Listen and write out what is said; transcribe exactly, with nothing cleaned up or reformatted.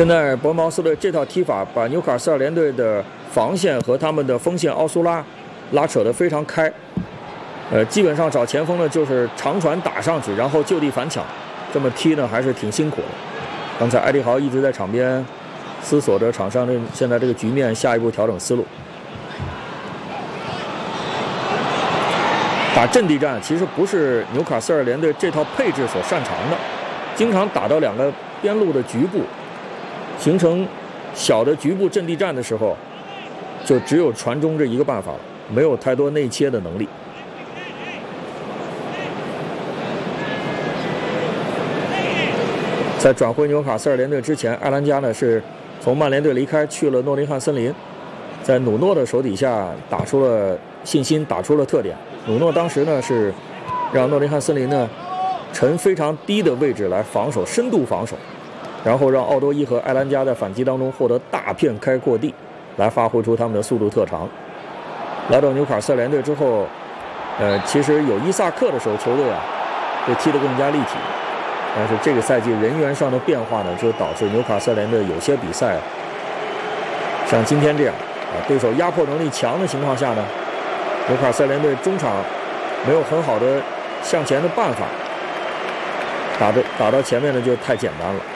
现在伯恩茅斯的这套踢法把纽卡斯尔联队的防线和他们的锋线奥苏拉拉扯得非常开。呃，基本上找前锋呢就是长传打上去，然后就地反抢，这么踢呢还是挺辛苦的。刚才埃迪豪一直在场边思索着场上的现在这个局面，下一步调整思路。打阵地战其实不是纽卡斯尔联队这套配置所擅长的，经常打到两个边路的局部，形成小的局部阵地战的时候，就只有传中这一个办法了，没有太多内切的能力。在转会纽卡斯尔联队之前，埃兰加呢是从曼联队离开，去了诺丁汉森林，在努诺的手底下打出了信心，打出了特点。努诺当时呢是让诺丁汉森林呢呈非常低的位置来防守，深度防守，然后让奥多伊和埃兰加在反击当中获得大片开阔地，来发挥出他们的速度特长。来到纽卡斯尔联队之后，呃，其实有伊萨克的时候，球队啊会踢得更加立体。但是这个赛季人员上的变化呢，就导致纽卡斯尔联队有些比赛，像今天这样啊，对手压迫能力强的情况下呢，纽卡斯尔联队中场没有很好的向前的办法，打的打到前面呢就太简单了。